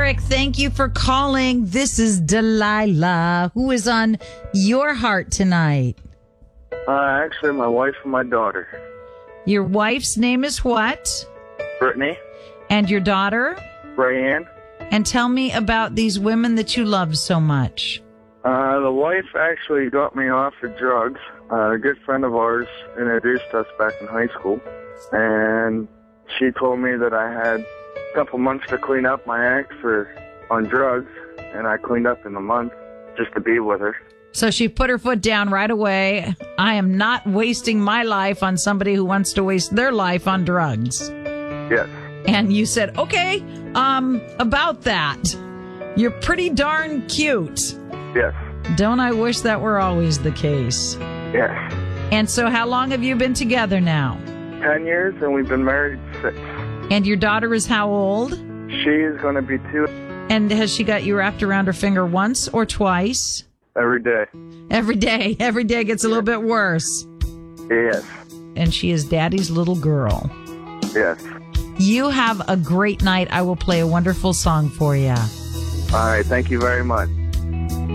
Eric, thank you for calling. This is Delilah. Who is on your heart tonight? Actually, my wife and my daughter. Your wife's name is what? Brittany. And your daughter? Rayanne. And tell me about these women that you love so much. The wife actually got me off of drugs. A good friend of ours introduced us back in high school. And she told me that I had a couple months to clean up my ex on drugs. And I cleaned up in a month just to be with her. So she put her foot down right away. I am not wasting my life on somebody who wants to waste their life on drugs. Yes. And you said, okay, about that. You're pretty darn cute. Yes. Don't I wish that were always the case? Yes. And so how long have you been together now? 10 years, and we've been married 6. And your daughter is how old? She is going to be 2. And has she got you wrapped around her finger once or twice? Every day. Every day. Every day gets a little bit worse. Yes. And she is daddy's little girl. Yes. You have a great night. I will play a wonderful song for you. All right. Thank you very much.